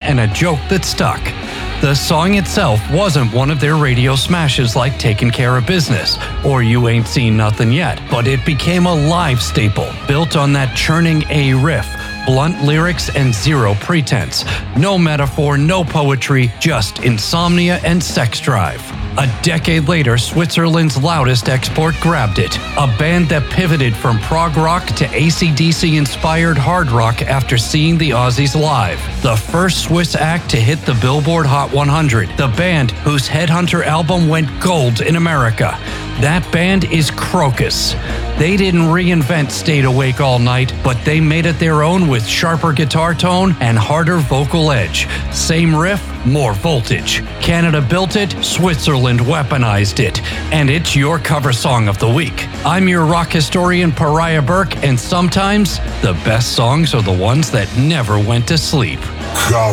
and a joke that stuck. The song itself wasn't one of their radio smashes like Taking Care of Business or You Ain't Seen Nothing Yet, but it became a live staple built on that churning A riff, blunt lyrics, and zero pretense. No metaphor, no poetry, just insomnia and sex drive. A decade later, Switzerland's loudest export grabbed it. A band that pivoted from prog rock to AC/DC-inspired hard rock after seeing the Aussies live. The first Swiss act to hit the Billboard Hot 100. The band whose Headhunter album went gold in America. That band is Krokus. They didn't reinvent Stayed Awake All Night, but they made it their own with sharper guitar tone and harder vocal edge. Same riff, more voltage. Canada built it, Switzerland weaponized it. And it's your cover song of the week. I'm your rock historian, Pariah Burke, and sometimes the best songs are the ones that never went to sleep.